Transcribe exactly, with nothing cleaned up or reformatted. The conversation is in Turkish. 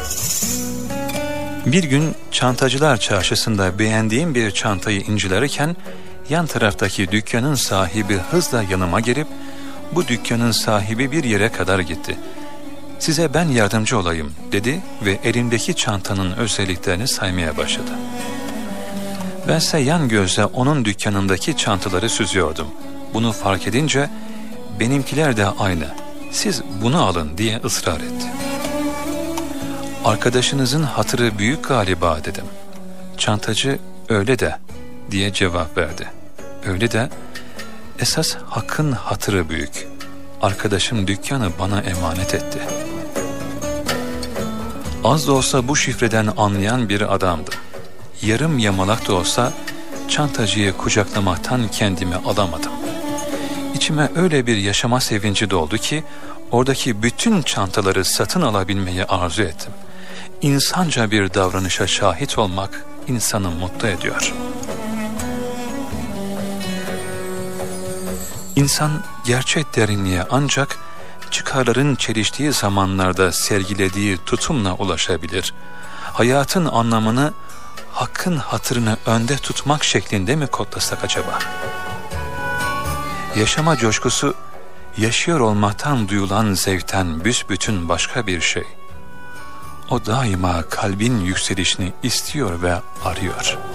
Bir gün Çantacılar Çarşısı'nda beğendiğim bir çantayı incelerken yan taraftaki dükkanın sahibi hızla yanıma gelip bu dükkanın sahibi bir yere kadar gitti. "Size ben yardımcı olayım," dedi ve elimdeki çantanın özelliklerini saymaya başladı. Bense yan gözle onun dükkanındaki çantaları süzüyordum. Bunu fark edince "Benimkiler de aynı, siz bunu alın," diye ısrar etti. "Arkadaşınızın hatırı büyük galiba," dedim. Çantacı "Öyle de," diye cevap verdi. "Öyle de, esas Hakk'ın hatırı büyük. Arkadaşım dükkanı bana emanet etti." Az da olsa bu şifreden anlayan bir adamdı. Yarım yamalak da olsa çantacıyı kucaklamaktan kendimi alamadım. İçime öyle bir yaşama sevinci doldu ki oradaki bütün çantaları satın alabilmeyi arzu ettim. İnsanca bir davranışa şahit olmak insanı mutlu ediyor. İnsan gerçek derinliğe ancak çıkarların çeliştiği zamanlarda sergilediği tutumla ulaşabilir. Hayatın anlamını Hakk'ın hatırını önde tutmak şeklinde mi kodlasak acaba? Yaşama coşkusu, yaşıyor olmaktan duyulan zevkten büsbütün başka bir şey. O daima kalbin yükselişini istiyor ve arıyor.